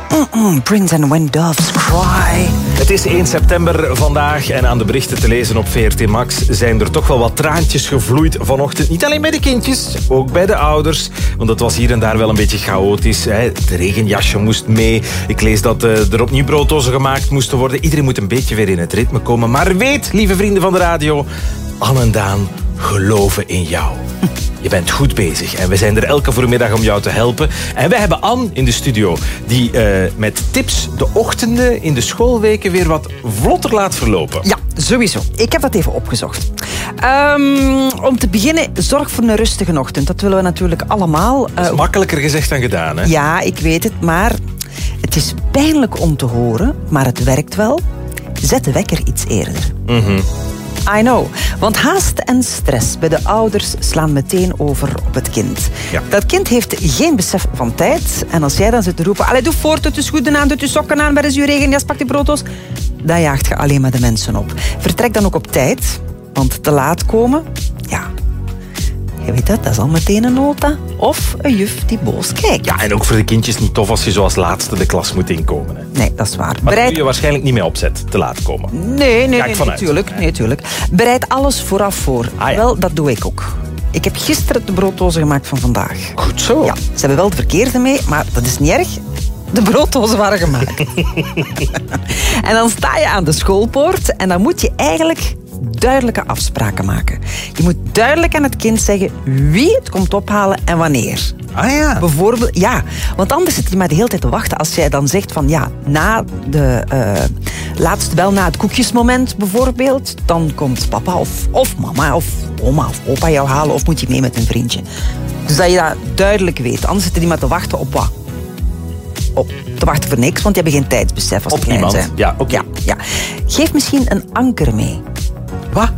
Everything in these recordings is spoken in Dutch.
Prince and When Doves Cry. Het is 1 september vandaag en aan de berichten te lezen op VRT Max zijn er toch wel wat traantjes gevloeid vanochtend. Niet alleen bij de kindjes, ook bij de ouders. Want het was hier en daar wel een beetje chaotisch. Het regenjasje moest mee. Ik lees dat er opnieuw brooddozen gemaakt moesten worden. Iedereen moet een beetje weer in het ritme komen. Maar weet, lieve vrienden van de radio, Anne en Daan geloven in jou. Je bent goed bezig en we zijn er elke voormiddag om jou te helpen. En wij hebben Anne in de studio die met tips de ochtenden in de schoolweken weer wat vlotter laat verlopen. Ja, sowieso. Ik heb dat even opgezocht. Om te beginnen, zorg voor een rustige ochtend. Dat willen we natuurlijk allemaal. Dat is makkelijker gezegd dan gedaan, hè? Ja, ik weet het, maar het is pijnlijk om te horen, maar het werkt wel. Zet de wekker iets eerder. I know. Want haast en stress bij de ouders slaan meteen over op het kind. Ja. Dat kind heeft geen besef van tijd. En als jij dan zit te roepen, allee, doe voort, doe je schoenen aan, doe je sokken aan, waar is je regenjas, pak die brooddoos, dan jaagt je alleen maar de mensen op. Vertrek dan ook op tijd, want te laat komen, ja, je weet dat is al meteen een nota. Of een juf die boos kijkt. Ja, en ook voor de kindjes niet tof als je zoals laatste de klas moet inkomen. Hè. Nee, dat is waar. Maar daar doe je waarschijnlijk niet mee opzet, te laat komen. Nee, vanuit. natuurlijk. Bereid alles vooraf voor. Ah, ja. Wel, dat doe ik ook. Ik heb gisteren de brooddozen gemaakt van vandaag. Goed zo. Ja, ze hebben wel de verkeerde mee, maar dat is niet erg. De brooddozen waren gemaakt. En dan sta je aan de schoolpoort en dan moet je eigenlijk duidelijke afspraken maken. Je moet duidelijk aan het kind zeggen wie het komt ophalen en wanneer. Ah ja. Bijvoorbeeld, ja, want anders zit je maar de hele tijd te wachten. Als jij dan zegt van ja, na de laatste bel, na het koekjesmoment bijvoorbeeld, dan komt papa of mama of oma of opa jou halen of moet je mee met een vriendje. Dus dat je dat duidelijk weet. Anders zitten die maar te wachten op wat? Te wachten voor niks, want die hebben geen tijdsbesef als Op ze klein niemand. zijn. Ja, oké. Ja. Geef misschien een anker mee. Wat?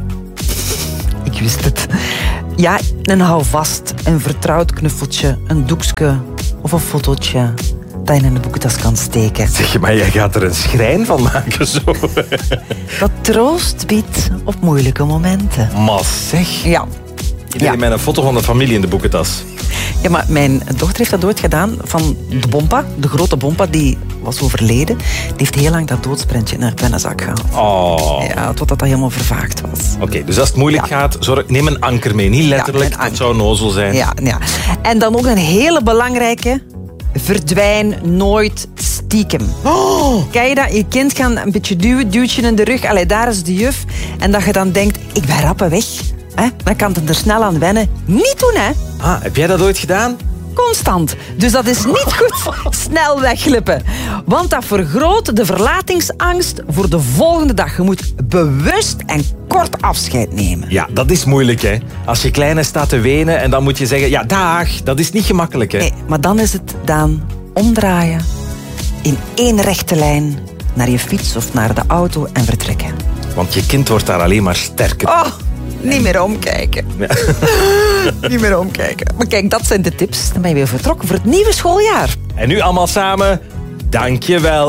Ik wist het. Ja, een houvast, een vertrouwd knuffeltje, een doekje of een fotootje dat je in de boekentas kan steken. Zeg je, maar jij gaat er een schrijn van maken zo. Dat troost biedt op moeilijke momenten. Maar zeg. Ja. Iedereen met een foto van de familie in de boekentas. Ja, maar mijn dochter heeft dat ooit gedaan van de bompa, de grote bompa, die was overleden. Die heeft heel lang dat doodsprentje in haar pennenzak gehad. Oh. Ja, totdat dat helemaal vervaagd was. Oké, dus als het moeilijk gaat, neem een anker mee. Niet letterlijk, Ja, dat zou nozel zijn. Ja. En dan ook een hele belangrijke. Verdwijn nooit stiekem. Oh. Kijk je dat? Je kind kan een beetje duwtje in de rug. Allee, daar is de juf. En dat je dan denkt, ik ben rappen weg. Dan kan het er snel aan wennen. Niet doen, hè. Ah, heb jij dat ooit gedaan? Constant. Dus dat is niet goed. Snel wegglippen. Want dat vergroot de verlatingsangst voor de volgende dag. Je moet bewust en kort afscheid nemen. Ja, dat is moeilijk, hè. Als je kleine staat te wenen en dan moet je zeggen, ja, dag. Dat is niet gemakkelijk, hè. Nee, maar dan is het dan omdraaien. In één rechte lijn. Naar je fiets of naar de auto en vertrekken. Want je kind wordt daar alleen maar sterker. Oh, niet meer omkijken. Ja. Niet meer omkijken. Maar kijk, dat zijn de tips. Dan ben je weer vertrokken voor het nieuwe schooljaar. En nu allemaal samen, dank je wel.